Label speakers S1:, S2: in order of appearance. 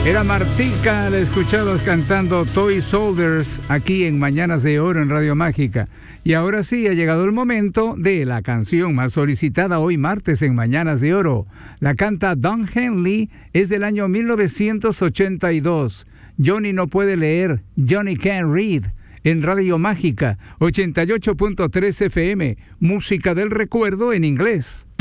S1: Era Martica, la escuchabas cantando Toy Soldiers aquí en Mañanas de Oro en Radio Mágica. Y ahora sí, ha llegado el momento de la canción más solicitada hoy martes en Mañanas de Oro. La canta Don Henley, es del año 1982. Johnny no puede leer, Johnny can't read. En Radio Mágica, 88.3 FM, música del recuerdo en inglés.